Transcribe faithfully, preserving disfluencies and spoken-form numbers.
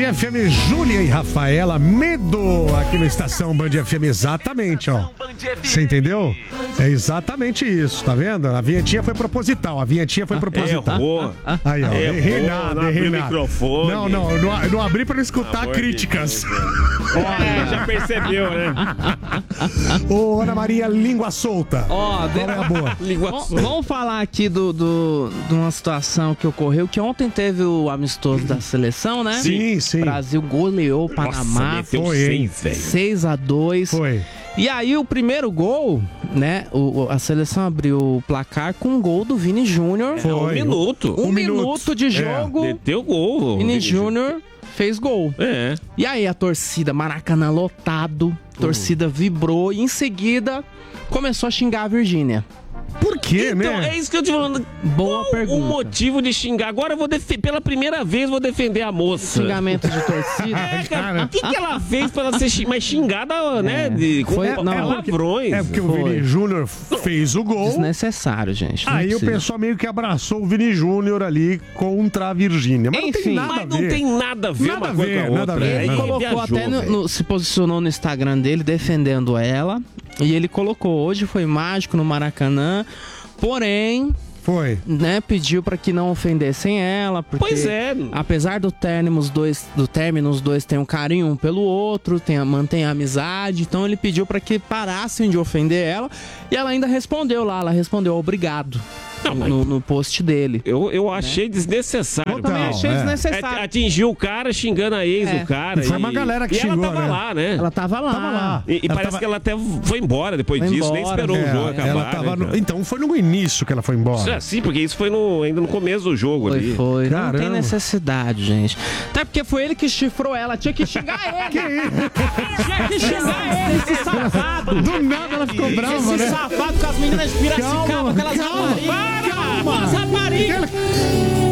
F M, Júlia e Rafaela, medo aqui na estação Band F M, exatamente, ó. Você entendeu? É exatamente isso, tá vendo? A vinhetinha foi proposital, a vinhetinha foi proposital. Errou. Aí, ó, Errou, errei nada, não errei abri o nada. microfone. Não, não, eu não, eu não abri pra não escutar Amor críticas. de Olha, já percebeu, né? Ô, Ana Maria, língua solta. Ó, Qual é a boa? Língua Vamos- solta. Vamos falar aqui do, do, de uma situação que ocorreu, que ontem teve o amistoso da seleção, né? Sim, sim. O Brasil goleou o Nossa, Panamá, meteu foi, hein? seis, velho. seis a dois. Foi. E aí o primeiro gol, né? O, o- a seleção abriu o placar com um gol do Vini Júnior. Foi. Um minuto. Um, Um minuto, minuto. de É. jogo, Meteu gol. Vini Júnior fez gol. É. E aí a torcida, Maracanã lotado, torcida vibrou e em seguida começou a xingar a Virgínia. Por quê, Então, né? é isso que eu te falando. Boa Qual pergunta. o motivo de xingar? Agora eu vou defe- pela primeira vez vou defender a moça. Xingamento de torcida. É, cara, Cara. o que, que ela fez pra ela ser xing- mais xingada, né? De, com Foi- com não, palavrões. É porque o Foi. Vini Júnior fez o gol. Desnecessário, gente. não Aí o precisa. pessoal meio que abraçou o Vini Júnior ali contra a Virgínia. Mas não tem Enfim. nada a Mas não ver. tem nada a ver Nada uma a coisa ver, com a nada a outra. ver, Aí Ele nada a ver. colocou viajou, até no- velho. no- se posicionou no Instagram dele defendendo ela. E ele colocou: hoje foi mágico no Maracanã. Porém, Foi. né, pediu pra que não ofendessem ela. Porque, Pois é. apesar do término, os dois, do término, os dois têm um carinho um pelo outro, tem a, mantém a amizade. Então ele pediu pra que parassem de ofender ela. E ela ainda respondeu lá, ela respondeu obrigado. Não, mas- no, no post dele. Eu, eu achei desnecessário. Eu também Total, achei é. desnecessário. É, atingiu o cara xingando a ex É. do cara. E foi uma galera que e xingou, ela tava né? lá, né? Ela tava lá. Tava lá. E, e Ela parece tava- que ela até foi embora depois Foi disso, nem embora, esperou é, o jogo acabar. ela tava né, no- cara? Então foi no início que ela foi embora. É, sim, porque isso foi no, ainda no começo do jogo Foi, ali. foi. Não tem Caramba. necessidade, gente. Até porque foi ele que chifrou ela. Tinha que xingar ele. Tinha que xingar ele, esse safado. Do nada ela ficou brava, Esse né? safado com as meninas de Piracicaba, Calma, aquelas calma, raparigas. calma. Aquelas raparigas.